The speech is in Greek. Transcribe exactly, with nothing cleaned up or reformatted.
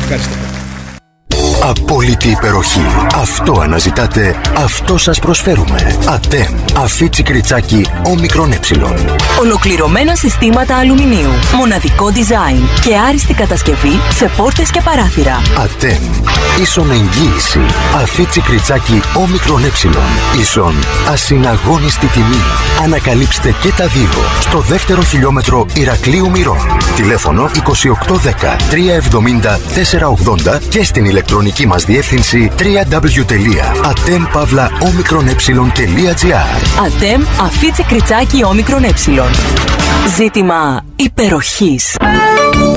Ευχαριστώ. Απόλυτη υπεροχή. Αυτό αναζητάτε, αυτό σας προσφέρουμε. ΑΤΕΜ. Αφίτσι κριτσάκι όμικρον ε. Ολοκληρωμένα συστήματα αλουμινίου. Μοναδικό design και άριστη κατασκευή σε πόρτες και παράθυρα. ΑΤΕΜ. Ίσον εγγύηση. Αφίτσι κριτσάκι όμικρον ε. Ίσον ασυναγώνιστη τιμή. Ανακαλύψτε και τα δύο στο δεύτερο χιλιόμετρο Ηρακλείου Μυρών. Τηλέφωνο είκοσι οκτώ δέκα τριακόσια εβδομήντα τέσσερακόσια ογδόντα και στην ηλεκτρονική μας διεύθυνση double-u double-u double-u τελεία atem pavla omicron ε τελεία gr. ΑΤΕΜ Αφίτσι κριτσάκι όμικρον ε. Ζήτημα υπεροχής.